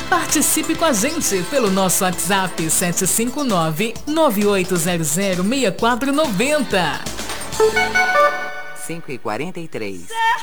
Participe com a gente pelo nosso WhatsApp 759-9800-6490. 5h43.